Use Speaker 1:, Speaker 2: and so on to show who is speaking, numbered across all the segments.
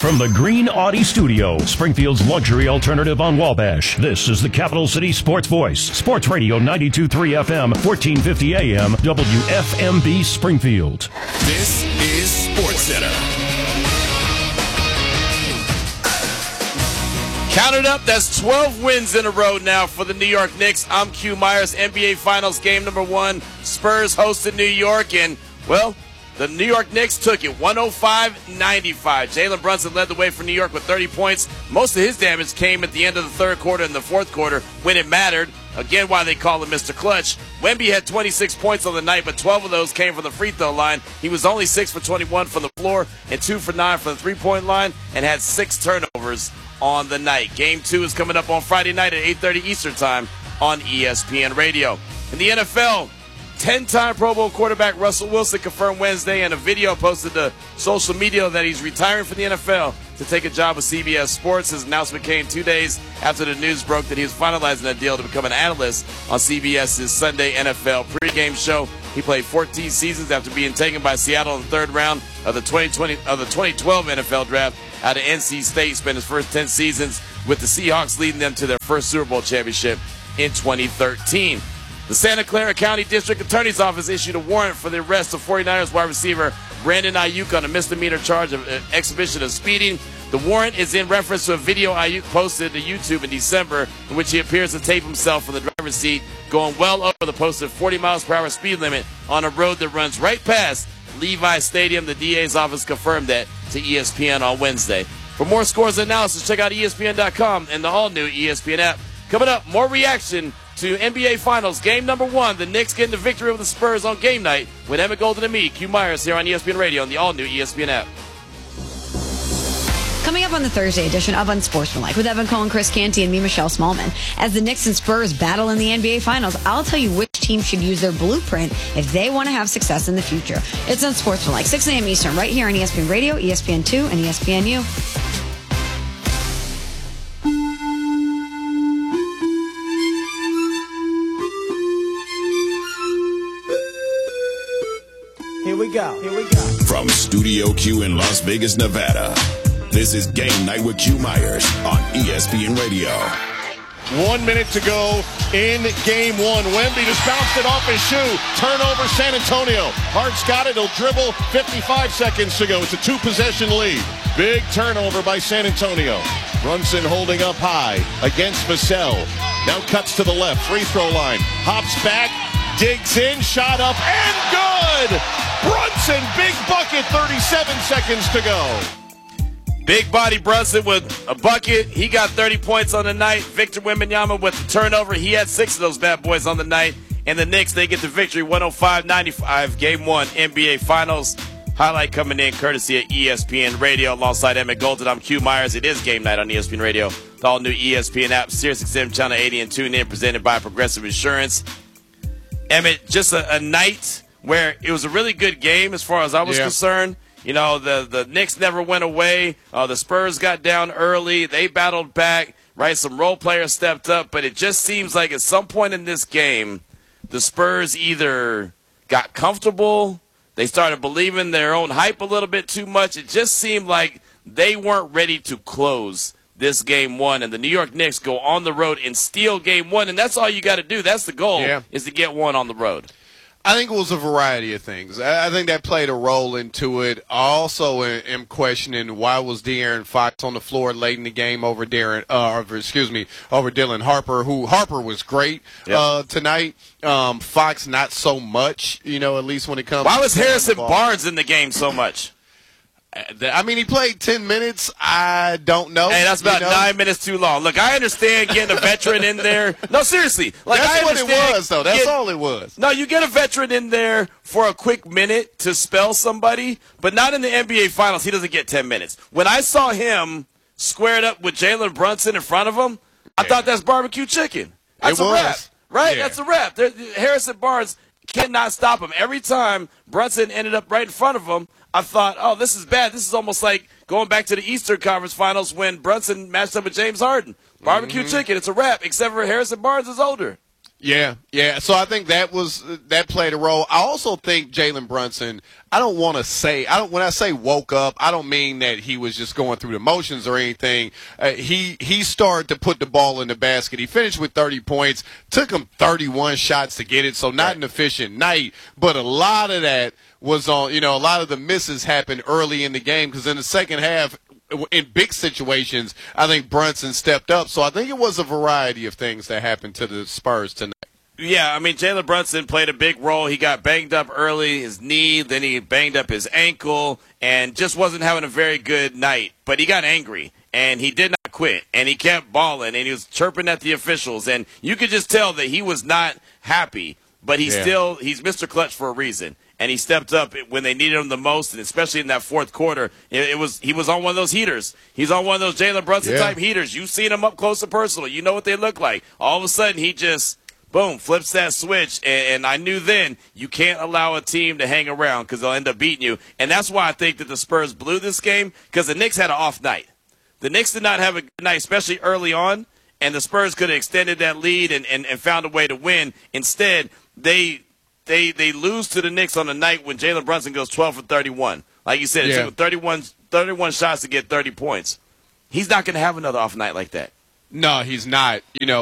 Speaker 1: From the Green Audi Studio, Springfield's luxury alternative on Wabash, this is the Capital City Sports Voice. Sports Radio 92.3 FM, 1450 AM, WFMB Springfield.
Speaker 2: This is Sports Center. Count it up. That's 12 wins in a row now for the New York Knicks. I'm Q Myers. NBA Finals game number 1. Spurs hosted New York, and, well, the New York Knicks took it 105-95. Jalen Brunson led the way for New York with 30 points. Most of his damage came at the end of the third quarter and the fourth quarter when it mattered. Again, why they call him Mr. Clutch. Wemby had 26 points on the night, but 12 of those came from the free throw line. He was only 6 for 21 from the floor and 2 for 9 from the three-point line and had 6 turnovers on the night. Game 2 is coming up on Friday night at 8:30 Eastern Time on ESPN Radio. In the NFL, 10-time Pro Bowl quarterback Russell Wilson confirmed Wednesday in a video posted to social media that he's retiring from the NFL to take a job with CBS Sports. His announcement came 2 days after the news broke that he was finalizing a deal to become an analyst on CBS's Sunday NFL pregame show. He played 14 seasons after being taken by Seattle in the third round of the 2012 NFL Draft out of NC State. Spent his first 10 seasons with the Seahawks, leading them to their first Super Bowl championship in 2013. The Santa Clara County District Attorney's Office issued a warrant for the arrest of 49ers wide receiver Brandon Ayuk on a misdemeanor charge of exhibition of speeding. The warrant is in reference to a video Ayuk posted to YouTube in December in which he appears to tape himself from the driver's seat going well over the posted 40 miles per hour speed limit on a road that runs right past Levi Stadium. The DA's office confirmed that to ESPN on Wednesday. For more scores and analysis, check out ESPN.com and the all-new ESPN app. Coming up, more reaction to NBA Finals game number 1. The Knicks getting the victory over the Spurs on game night with Emmett Golden and me, Q Myers, here on ESPN Radio and the all-new ESPN app.
Speaker 3: Coming up on the Thursday edition of Unsportsmanlike with Evan Cole and Chris Canty and me, Michelle Smallman. As the Knicks and Spurs battle in the NBA Finals, I'll tell you which team should use their blueprint if they want to have success in the future. It's Unsportsmanlike, 6 a.m. Eastern, right here on ESPN Radio, ESPN2, and ESPNU.
Speaker 4: Here we go.
Speaker 2: From Studio Q in Las Vegas, Nevada, this is Game Night with Q Myers on ESPN Radio.
Speaker 5: 1 minute to go in game 1. Wemby just bounced it off his shoe. Turnover, San Antonio. Hart's got it. He'll dribble. 55 seconds to go. It's a 2-possession lead. Big turnover by San Antonio. Brunson holding up high against Vassell. Now cuts to the left. Free throw line. Hops back. Digs in. Shot up and good. Brunson, big bucket. 37 seconds to go.
Speaker 2: Big body Brunson with a bucket. He got 30 points on the night. Victor Wembanyama with the turnover. He had 6 of those bad boys on the night. And the Knicks, they get the victory 105-95. Game 1 NBA Finals. Highlight coming in courtesy of ESPN Radio alongside Emmett Golden. I'm Q Myers. It is Game Night on ESPN Radio. The all-new ESPN app, SiriusXM Channel 80 and tune in, presented by Progressive Insurance. Emmett, just a night where it was a really good game as far as I was concerned. You know, the Knicks never went away. The Spurs got down early. They battled back, right? Some role players stepped up. But it just seems like at some point in this game, the Spurs either got comfortable, they started believing their own hype a little bit too much. It just seemed like they weren't ready to close this game 1. And the New York Knicks go on the road and steal game 1. And that's all you got to do. That's the goal, is to get 1 on the road.
Speaker 6: I think it was a variety of things. I think that played a role into it. I also am questioning why was De'Aaron Fox on the floor late in the game over Dylan Harper, who Harper was great tonight. Fox not so much, at least when it comes
Speaker 2: Why was Harrison Barnes in the game so much?
Speaker 6: I mean, he played 10 minutes. I don't know.
Speaker 2: Hey, that's about 9 minutes too long. Look, I understand getting a veteran in there. No, seriously.
Speaker 6: That's what it was, though. That's all it was.
Speaker 2: No, you get a veteran in there for a quick minute to spell somebody, but not in the NBA Finals. He doesn't get 10 minutes. When I saw him squared up with Jalen Brunson in front of him, I thought that's barbecue chicken. That's a wrap, right? Yeah. That's a wrap. Harrison Barnes cannot stop him. Every time Brunson ended up right in front of him, I thought, oh, this is bad. This is almost like going back to the Eastern Conference Finals when Brunson matched up with James Harden. Barbecue chicken, it's a wrap, except for Harrison Barnes is older.
Speaker 6: Yeah. So I think that played a role. I also think Jalen Brunson, when I say woke up, I don't mean that he was just going through the motions or anything. He started to put the ball in the basket. He finished with 30 points, took him 31 shots to get it, so not an efficient night, but a lot of that was on, a lot of the misses happened early in the game because in the second half, in big situations, I think Brunson stepped up. So I think it was a variety of things that happened to the Spurs tonight.
Speaker 2: Yeah, I mean, Jalen Brunson played a big role. He got banged up early, his knee, then he banged up his ankle, and just wasn't having a very good night. But he got angry, and he did not quit, and he kept balling, and he was chirping at the officials. And you could just tell that he was not happy, but he's Mr. Clutch for a reason. And he stepped up when they needed him the most, and especially in that fourth quarter. He was on one of those heaters. He's on one of those Jalen Brunson-type heaters. You've seen him up close and personal. You know what they look like. All of a sudden, he just, boom, flips that switch. And I knew then you can't allow a team to hang around because they'll end up beating you. And that's why I think that the Spurs blew this game because the Knicks had an off night. The Knicks did not have a good night, especially early on, and the Spurs could have extended that lead and found a way to win. Instead, they lose to the Knicks on the night when Jalen Brunson goes 12 for 31. Like you said, it took 31 shots to get 30 points. He's not going to have another off night like that.
Speaker 6: No, he's not.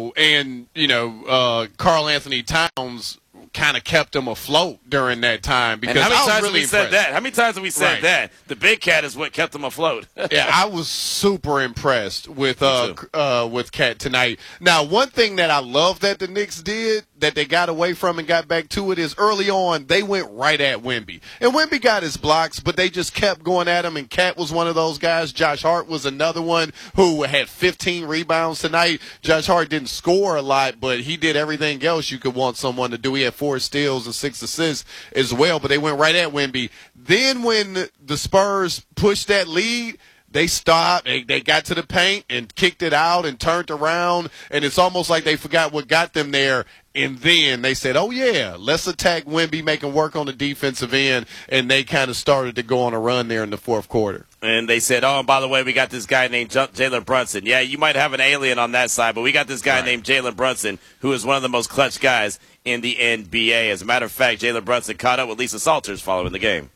Speaker 6: Karl Anthony Towns kind of kept him afloat during that time because
Speaker 2: how many times
Speaker 6: really
Speaker 2: have we said that? How many times have we said that? The big cat is what kept him afloat.
Speaker 6: Yeah, I was super impressed with Cat tonight. Now, one thing that I love that the Knicks did that they got away from and got back to it is early on they went right at Wemby. And Wemby got his blocks, but they just kept going at him, and Cat was one of those guys. Josh Hart was another one who had 15 rebounds tonight. Josh Hart didn't score a lot, but he did everything else you could want someone to do. He had 4 steals and 6 assists as well, but they went right at Wemby. Then when the Spurs pushed that lead, they stopped. They got to the paint and kicked it out and turned around, and it's almost like they forgot what got them there. And then they said, oh, yeah, let's attack Wemby, make him work on the defensive end, and they kind of started to go on a run there in the fourth quarter.
Speaker 2: And they said, oh, and by the way, we got this guy named Jalen Brunson. Yeah, you might have an alien on that side, but we got this guy named Jalen Brunson, who is one of the most clutch guys in the NBA. As a matter of fact, Jalen Brunson caught up with Lisa Salters following the game.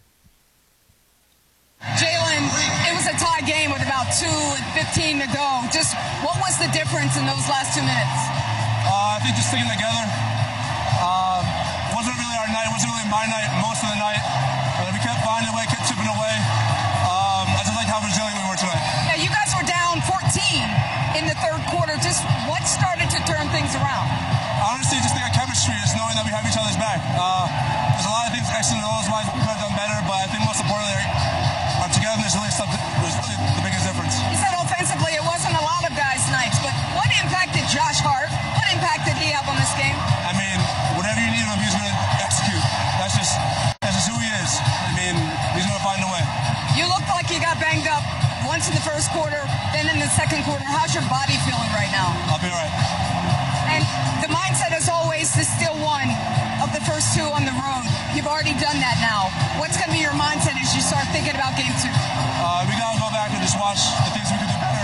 Speaker 4: Jalen, it was a tie game with about 2:15 to go. Just what was the difference in those last 2 minutes?
Speaker 7: I think just sticking together. Wasn't really our night. Wasn't really my night most of the night. But we kept finding a way, kept chipping away. I just liked how resilient we were tonight.
Speaker 4: Yeah, you guys were down 14 in the third quarter. Just what started to turn things around?
Speaker 7: Honestly, just think of chemistry, just knowing that we have each other's back. There's a lot of things X and O's wise we could have done better, but I think most importantly, our togetherness really was really the biggest difference.
Speaker 4: You said offensively it wasn't a lot of guys' nights, but what impacted Josh Hart? What impact did he have on this game?
Speaker 7: I mean, whatever you need him, he's going to execute. That's just who he is. I mean, he's going to find a way.
Speaker 4: You looked like you got banged up once in the first quarter, then in the second quarter. How's your body feeling right now?
Speaker 7: I'll be all right.
Speaker 4: And the mindset, as always, is still one of the first 2 on the road. You've already done that now. What's going to be your mindset as you start thinking about game 2?
Speaker 7: We got to go back and just watch the things we could do better.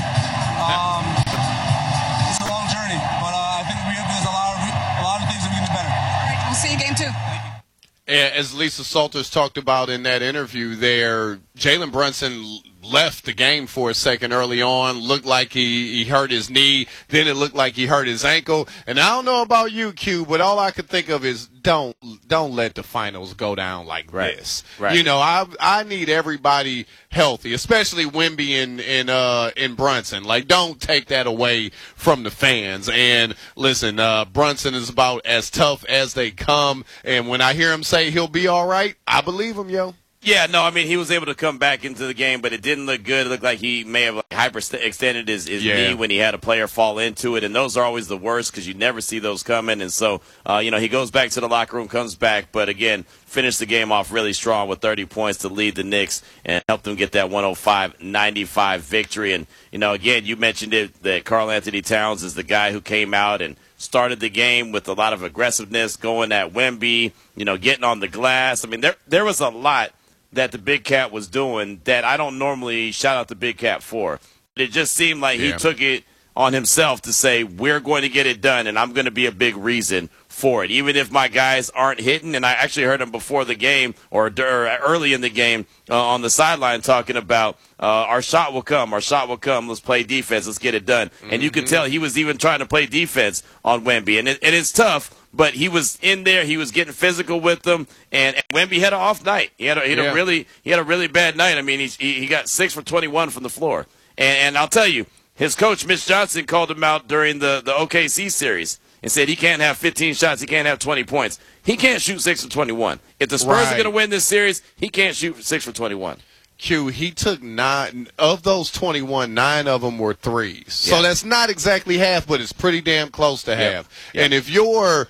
Speaker 7: It's a long journey, but I think there's a lot of things that we can do better.
Speaker 4: All right, we'll see you game 2.
Speaker 6: As Lisa Salters talked about in that interview there, Jalen Brunson left the game for a second early on. Looked like he hurt his knee. Then it looked like he hurt his ankle. And I don't know about you, Q, but all I could think of is don't let the finals go down like this.
Speaker 2: Right.
Speaker 6: I need everybody healthy, especially Wemby and Brunson. Like, don't take that away from the fans. And listen, Brunson is about as tough as they come. And when I hear him say he'll be all right, I believe him, yo.
Speaker 2: Yeah, no, I mean, he was able to come back into the game, but it didn't look good. It looked like he may have hyperextended his knee when he had a player fall into it, and those are always the worst because you never see those coming. And so, he goes back to the locker room, comes back, but again, finished the game off really strong with 30 points to lead the Knicks and help them get that 105-95 victory. And, again, you mentioned it, that Karl Anthony Towns is the guy who came out and started the game with a lot of aggressiveness, going at Wemby, getting on the glass. I mean, there was a lot that the Big Cat was doing that I don't normally shout out the Big Cat for. It just seemed like he took it on himself to say, we're going to get it done, and I'm going to be a big reason for it, even if my guys aren't hitting. And I actually heard him before the game or early in the game on the sideline talking about our shot will come. Our shot will come. Let's play defense. Let's get it done. Mm-hmm. And you could tell he was even trying to play defense on Wemby. And it's tough, but he was in there. He was getting physical with them. And Wemby had an off night. He had a really bad night. I mean, he got 6 for 21 from the floor. And I'll tell you, his coach, Mitch Johnson, called him out during the OKC series and said he can't have 15 shots, he can't have 20 points. He can't shoot 6 for 21. If the Spurs are going to win this series, he can't shoot 6 for 21.
Speaker 6: Q, he took 9 of those 21, 9 of them were threes. Yeah. So that's not exactly half, but it's pretty damn close to half. Yeah. And if you're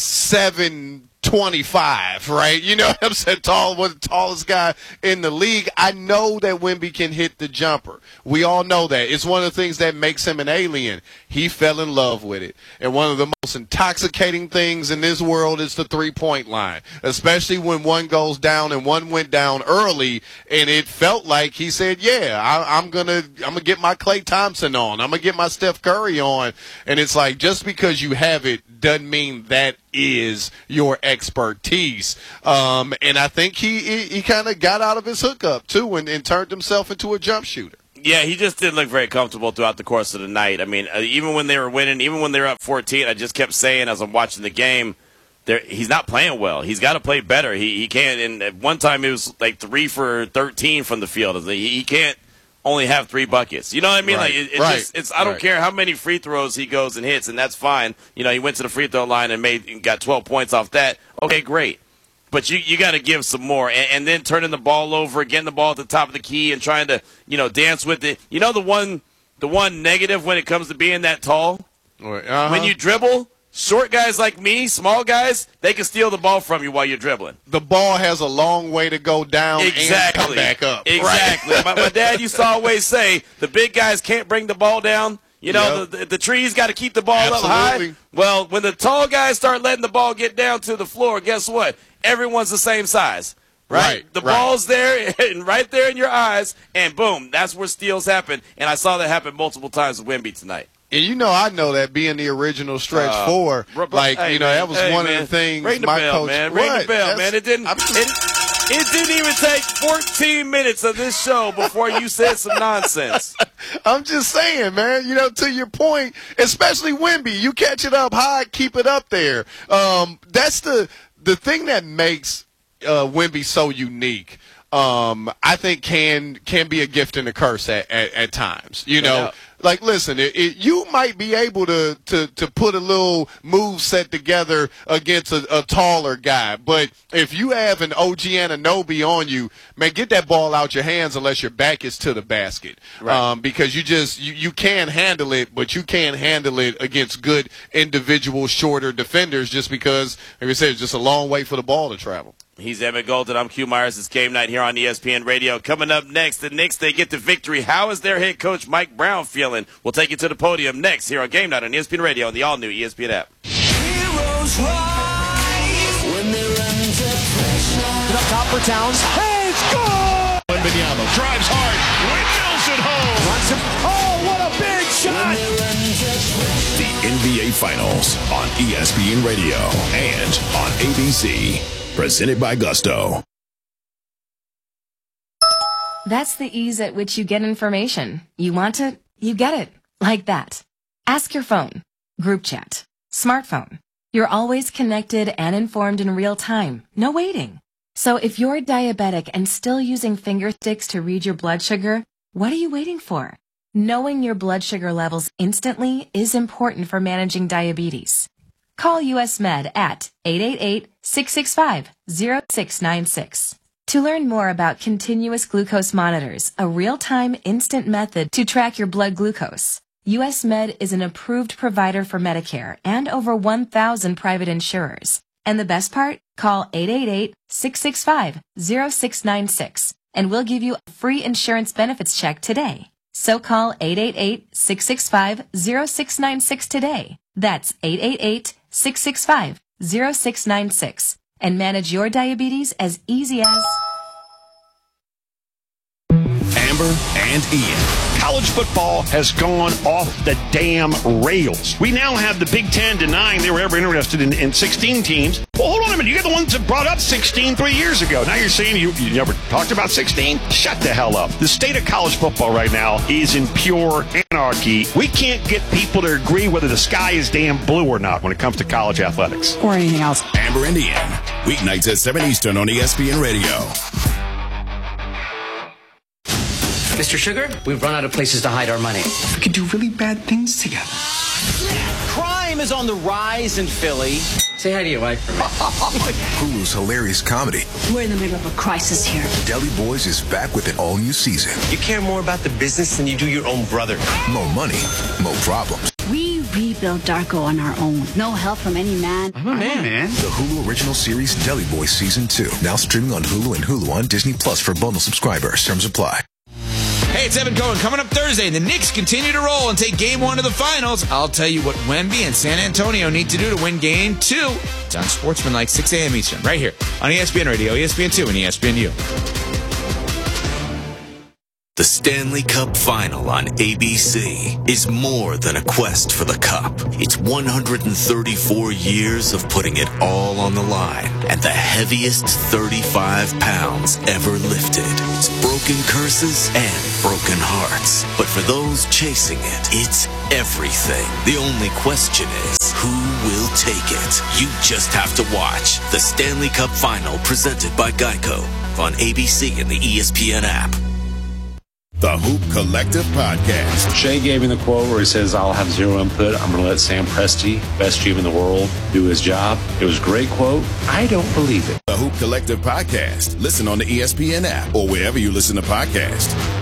Speaker 6: 7'25", right? You know what I'm saying? The tallest guy in the league. I know that Wemby can hit the jumper. We all know that. It's one of the things that makes him an alien. He fell in love with it. And one of the most intoxicating things in this world is the three-point line, especially when one goes down, and one went down early, and it felt like he said, yeah, I'm gonna get my Klay Thompson on. I'm going to get my Steph Curry on. And it's like, just because you have it doesn't mean that is your expertise. And I think he kind of got out of his hookup, too, and turned himself into a jump shooter.
Speaker 2: Yeah, he just didn't look very comfortable throughout the course of the night. I mean, even when they were winning, even when they were up 14, I just kept saying as I'm watching the game, he's not playing well. He's got to play better. He can't. And at one time, it was like 3 for 13 from the field. He can't only have 3 buckets. You know what I mean?
Speaker 6: Right.
Speaker 2: Like I don't care how many free throws he goes and hits, and that's fine. You know, he went to the free throw line and got 12 points off that. Okay, great. But you got to give some more, and then turning the ball over, getting the ball at the top of the key, and trying to dance with it. You know the one negative when it comes to being that tall, when you dribble, short guys like me, small guys, they can steal the ball from you while you're dribbling.
Speaker 6: The ball has a long way to go down and come back up.
Speaker 2: Exactly.
Speaker 6: Right?
Speaker 2: my dad used to always say the big guys can't bring the ball down. You know, the trees got to keep the ball up high. Well, when the tall guys start letting the ball get down to the floor, guess what? Everyone's the same size, right? The ball's there, and right there in your eyes, and boom, that's where steals happen. And I saw that happen multiple times with Wemby tonight.
Speaker 6: And I know that being the original stretch 4, that was one of the things my coach.
Speaker 2: Ring the bell, man. It didn't even take 14 minutes of this show before you said some nonsense.
Speaker 6: I'm just saying, man, to your point, especially Wemby, you catch it up high, keep it up there. That's the thing that makes Wemby so unique. I think can be a gift and a curse at times. Like, listen, you might be able to put a little move set together against a taller guy, but if you have an OG Anunoby on you, man, get that ball out your hands unless your back is to the basket. Right. Because you can handle it, but you can't handle it against good individual shorter defenders just because, like I said, it's just a long way for the ball to travel.
Speaker 2: He's Emmett Golden. I'm Q Myers. It's Game Night here on ESPN Radio. Coming up next, the Knicks, they get the victory. How is their head coach Mike Brown feeling? We'll take you to the podium next here on Game Night on ESPN Radio and the all-new ESPN app.
Speaker 8: Heroes rise when they run to pressure. Up top for Towns. Hey, score!
Speaker 5: Wembanyama drives hard. Windmills at home.
Speaker 8: Oh, what a big shot!
Speaker 1: The NBA Finals on ESPN Radio and on ABC. Presented by Gusto.
Speaker 9: That's the ease at which you get information. You want it, you get it. Like that. Ask your phone. Group chat. Smartphone. You're always connected and informed in real time. No waiting. So if you're diabetic and still using finger sticks to read your blood sugar, what are you waiting for? Knowing your blood sugar levels instantly is important for managing diabetes. Call US Med at 888-665-0696. To learn more about continuous glucose monitors, a real-time instant method to track your blood glucose, US Med is an approved provider for Medicare and over 1,000 private insurers. And the best part? Call 888-665-0696 and we'll give you a free insurance benefits check today. So call 888-665-0696 today. That's 888-665-0696 and manage your diabetes as easy as...
Speaker 1: Amber
Speaker 10: and Ian.
Speaker 11: College football has gone off the damn rails. We now have the Big Ten denying they were ever interested in 16 teams. Well, hold on a minute. You got the ones that brought up 16 3 years ago. Now you're saying you never talked about 16? Shut the hell up. The state of college football right now is in pure anarchy. We can't get people to agree whether the sky is damn blue or not when it comes to college athletics.
Speaker 3: Or anything else.
Speaker 10: Amber and Ian, weeknights at 7 Eastern on ESPN Radio.
Speaker 12: Mr. Sugar, we've run out of places to hide our money.
Speaker 13: We could do really bad things together.
Speaker 12: Crime is on the rise in Philly. Say hi to your wife for me.
Speaker 10: Hulu's hilarious comedy.
Speaker 14: We're in the middle of a crisis here.
Speaker 10: Deli Boys is back with an all-new season.
Speaker 15: You care more about the business than you do your own brother.
Speaker 10: More money, more problems.
Speaker 14: We rebuilt Darko on our own. No help from any man.
Speaker 12: I'm a man.
Speaker 10: The Hulu original series Deli Boys Season 2. Now streaming on Hulu and Hulu on Disney Plus for bundle subscribers. Terms apply.
Speaker 16: Hey, it's Evan Cohen. Coming up Thursday, the Knicks continue to roll and take Game 1 to the finals. I'll tell you what Wemby and San Antonio need to do to win Game 2. It's on Sportsmanlike, 6 a.m. Eastern, right here on ESPN Radio, ESPN2, and ESPNU.
Speaker 17: The Stanley Cup Final on ABC is more than a quest for the cup. It's 134 years of putting it all on the line and the heaviest 35 pounds ever lifted. It's broken curses and broken hearts. But for those chasing it, it's everything. The only question is, who will take it? You just have to watch the Stanley Cup Final presented by Geico on ABC and the ESPN app.
Speaker 10: The Hoop Collective Podcast.
Speaker 18: Shea gave me the quote where he says, I'll have zero input. I'm going to let Sam Presti, best GM in the world, do his job. It was a great quote. I don't believe it.
Speaker 10: The Hoop Collective Podcast. Listen on the ESPN app or wherever you listen to podcasts.